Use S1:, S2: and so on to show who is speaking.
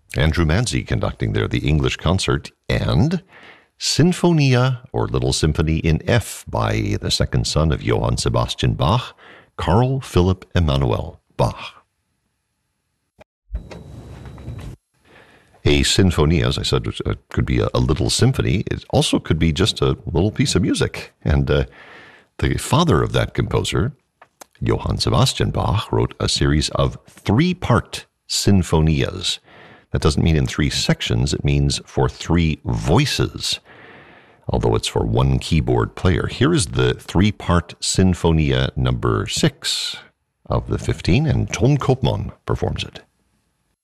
S1: Andrew Manzi conducting there the English concert, and Sinfonia, or Little Symphony in F, by the second son of Johann Sebastian Bach, Carl Philipp Emanuel Bach. A sinfonia, as I said, could be a little symphony. It also could be just a little piece of music. And the father of that composer, Johann Sebastian Bach, wrote a series of 3-part sinfonias. That doesn't mean in 3 sections, it means for 3 voices, although it's for 1 keyboard player. Here is the 3-part Sinfonia number 6 of the 15, and Ton Koopman performs it.